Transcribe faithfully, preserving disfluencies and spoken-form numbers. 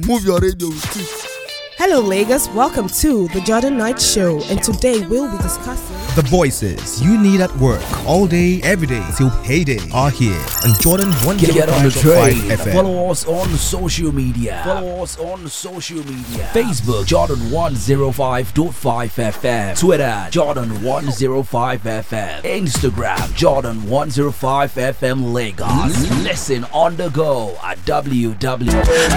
move your radio with it. Hello Lagos, welcome to the Jordan Knight Show, and today we'll be discussing the voices you need at work all day, every day till payday are here on Jordan one oh five point five F M. Follow us on social media. Follow us on social media. Facebook Jordan one oh five point five F M. Twitter Jordan one oh five F M. Instagram Jordan one oh five F M Lagos. Listen on the go at w w w